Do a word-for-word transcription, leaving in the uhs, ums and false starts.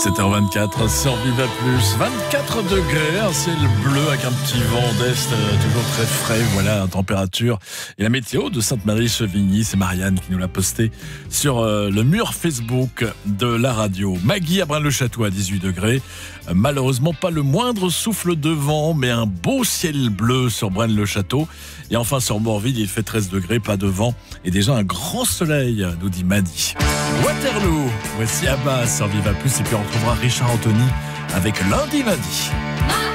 sept heures vingt-quatre sur Viva Plus, vingt-quatre degrés, un ciel bleu avec un petit vent d'est, euh, toujours très frais, voilà la température. Et la météo de Sainte-Marie-Chevigny, c'est Marianne qui nous l'a posté sur euh, le mur Facebook de la radio. Maggie à Braine-le-Château à dix-huit degrés, euh, malheureusement pas le moindre souffle de vent, mais un beau ciel bleu sur Braine-le-Château. Et enfin sur Morville, il fait treize degrés, pas de vent et déjà un grand soleil, nous dit Maddy. Waterloo, voici Abbas sur Viva Plus et puis on retrouvera Richard Anthony avec Lundi Lundi.